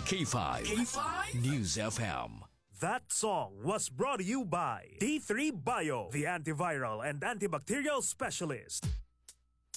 K5. News FM. That song was brought to you by D3 Bio, the antiviral and antibacterial specialist.